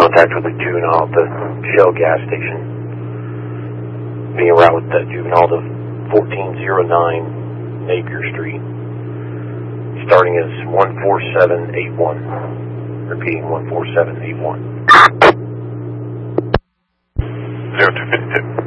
contact with the juvenile at the Shell gas station. Being route with the juvenile to 1409 Napier Street. Starting as 14781. Repeating, 14781. 0252.